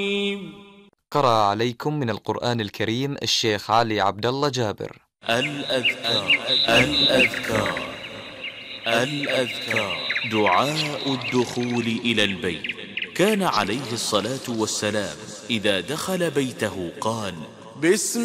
قرأ عليكم من القرآن الكريم الشيخ علي عبد الله جابر. الأذكار دعاء الدخول إلى البيت. كان عليه الصلاة والسلام إذا دخل بيته قال: بسم